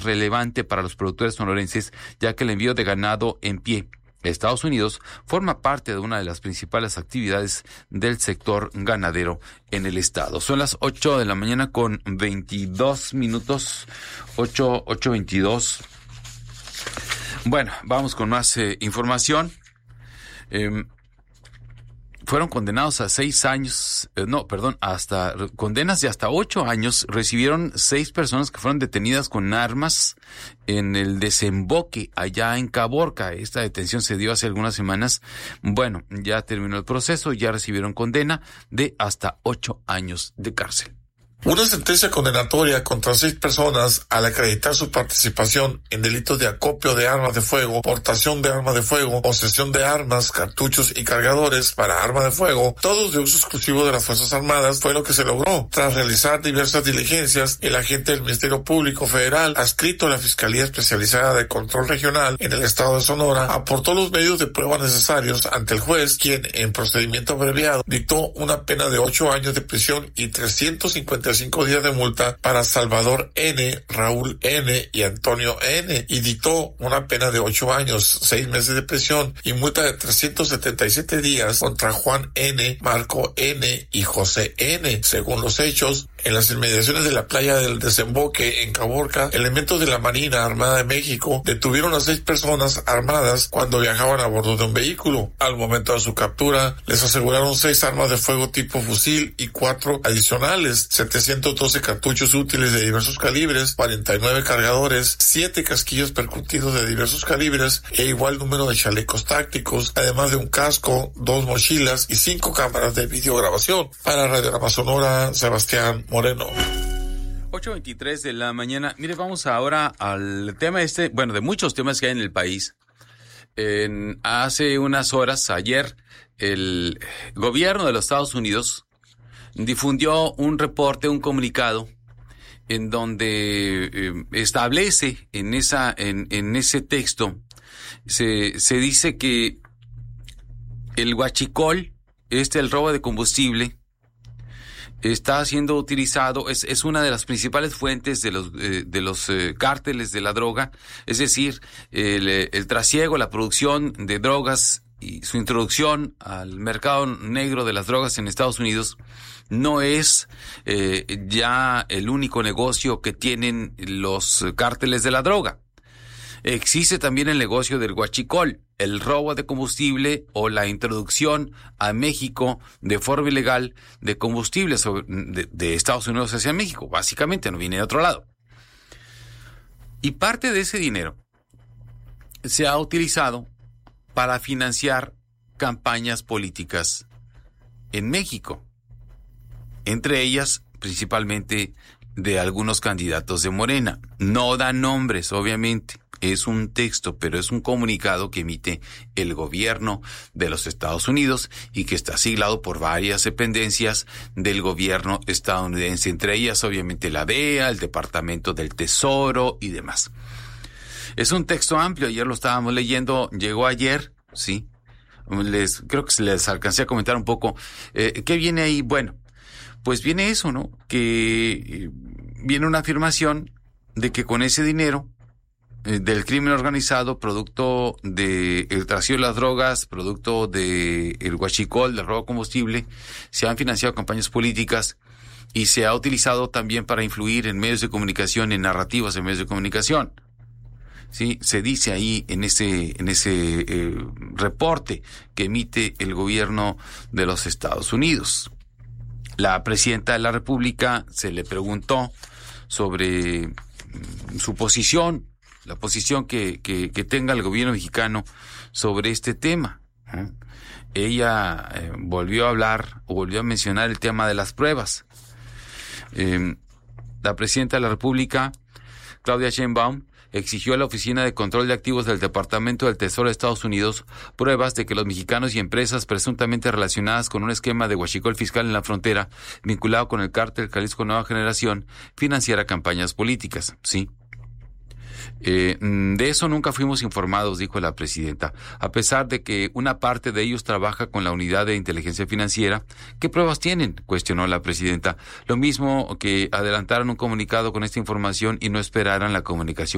relevante para los productores sonorenses, ya que el envío de ganado en pie a Estados Unidos forma parte de una de las principales actividades del sector ganadero en el estado. Son las 8 de la mañana con 22 minutos, 8:22. Bueno, vamos con más información. Fueron condenados a 6 años, hasta condenas de hasta 8 años. Recibieron 6 personas que fueron detenidas con armas en el desemboque allá en Caborca. Esta detención se dio hace algunas semanas. Bueno, ya terminó el proceso, ya recibieron condena de hasta 8 años de cárcel. Una sentencia condenatoria contra 6 personas al acreditar su participación en delitos de acopio de armas de fuego, portación de armas de fuego, posesión de armas, cartuchos y cargadores para armas de fuego, todos de uso exclusivo de las Fuerzas Armadas, fue lo que se logró. Tras realizar diversas diligencias, el agente del Ministerio Público Federal, adscrito a la Fiscalía Especializada de Control Regional en el estado de Sonora, aportó los medios de prueba necesarios ante el juez, quien, en procedimiento abreviado, dictó una pena de 8 años de prisión y 355 días de multa para Salvador N., Raúl N. y Antonio N., y dictó una pena de 8 años, 6 meses de prisión y multa de 377 días contra Juan N., Marco N. y José N. Según los hechos, en las inmediaciones de la playa del desemboque en Caborca, elementos de la Marina Armada de México detuvieron a 6 personas armadas cuando viajaban a bordo de un vehículo. Al momento de su captura, les aseguraron 6 armas de fuego tipo fusil y 4 adicionales, 712 cartuchos útiles de diversos calibres, 49 cargadores, 7 casquillos percutidos de diversos calibres e igual número de chalecos tácticos, además de un casco, 2 mochilas y 5 cámaras de videograbación. Para Radiograma Sonora, Sebastián Moreno. 8:23 de la mañana. Mire, vamos ahora al tema de muchos temas que hay en el país. Hace unas horas, ayer, el gobierno de los Estados Unidos difundió un reporte, un comunicado, en donde establece en ese texto, se dice que el huachicol, el robo de combustible, está siendo utilizado, es una de las principales fuentes de los cárteles de la droga, es decir, el trasiego, la producción de drogas y su introducción al mercado negro de las drogas en Estados Unidos no es ya el único negocio que tienen los cárteles de la droga. Existe también el negocio del huachicol, el robo de combustible o la introducción a México de forma ilegal de combustible de Estados Unidos hacia México. Básicamente no viene de otro lado. Y parte de ese dinero se ha utilizado para financiar campañas políticas en México. Entre ellas, principalmente, de algunos candidatos de Morena. No dan nombres, obviamente. Es un texto, pero es un comunicado que emite el gobierno de los Estados Unidos y que está siglado por varias dependencias del gobierno estadounidense, entre ellas obviamente la DEA, el Departamento del Tesoro y demás. Es un texto amplio, ayer lo estábamos leyendo, llegó ayer, sí. Creo que les alcancé a comentar un poco. ¿Qué viene ahí? Bueno, pues viene eso, ¿no? Que viene una afirmación de que con ese dinero del crimen organizado, producto del trasiego de las drogas, producto del huachicol, del robo de combustible, se han financiado campañas políticas y se ha utilizado también para influir en medios de comunicación, en narrativas de medios de comunicación. Sí, se dice ahí en ese reporte que emite el gobierno de los Estados Unidos. La presidenta de la República se le preguntó sobre su posición, la posición que tenga el gobierno mexicano sobre este tema. Ella volvió a mencionar el tema de las pruebas. La presidenta de la República, Claudia Sheinbaum, exigió a la Oficina de Control de Activos del Departamento del Tesoro de Estados Unidos pruebas de que los mexicanos y empresas presuntamente relacionadas con un esquema de huachicol fiscal en la frontera vinculado con el cártel Jalisco Nueva Generación financiara campañas políticas. Sí. De eso nunca fuimos informados, dijo la presidenta, a pesar de que una parte de ellos trabaja con la unidad de inteligencia financiera. ¿Qué pruebas tienen?, cuestionó la presidenta. Lo mismo que adelantaron un comunicado con esta información y no esperaran la comunicación